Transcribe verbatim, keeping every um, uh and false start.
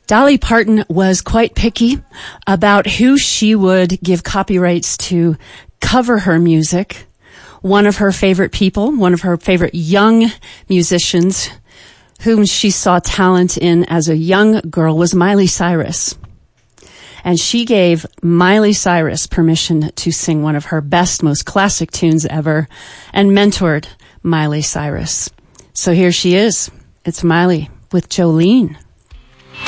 Dolly Parton was quite picky about who she would give copyrights to cover her music. One of her favorite people, one of her favorite young musicians, whom she saw talent in as a young girl, was Miley Cyrus. And she gave Miley Cyrus permission to sing one of her best, most classic tunes ever, and mentored Miley Cyrus. So here she is. It's Miley with Jolene.